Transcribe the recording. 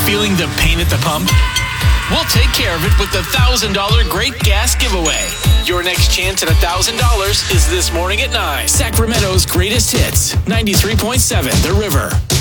Feeling the pain at the pump? We'll take care of it with the $1,000 Great Gas Giveaway. Your next chance at $1,000 is this morning at 9. Sacramento's greatest hits, 93.7 The River.